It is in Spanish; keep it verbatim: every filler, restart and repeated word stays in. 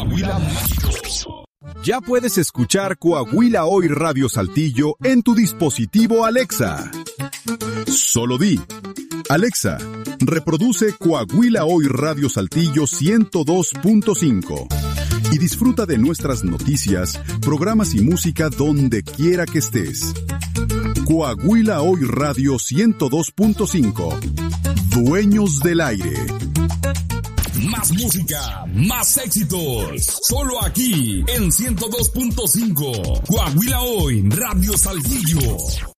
Coahuila Mágico. Ya puedes escuchar Coahuila Hoy Radio Saltillo en tu dispositivo Alexa. Solo di: Alexa, reproduce Coahuila Hoy Radio Saltillo ciento dos punto cinco y disfruta de nuestras noticias, programas y música donde quiera que estés. Coahuila Hoy Radio ciento dos punto cinco. Dueños del aire. Más música, más éxitos. Solo aquí en ciento dos punto cinco. Coahuila Hoy Radio Saltillo.